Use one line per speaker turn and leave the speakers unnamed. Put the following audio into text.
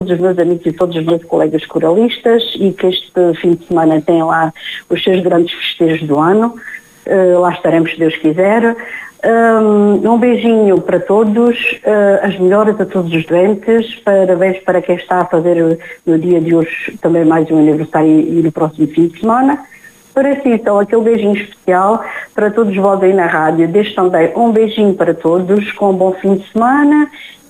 os meus amigos e todos os meus colegas coralistas e que este fim de semana tem lá os seus grandes festejos do ano. Lá estaremos, se Deus quiser. Um beijinho para todos, as melhoras a todos os doentes, parabéns para quem está a fazer no dia de hoje também mais um aniversário e no próximo fim de semana. Para si, então, aquele beijinho especial para todos vós aí na rádio. Deixo também um beijinho para todos, com um bom fim de semana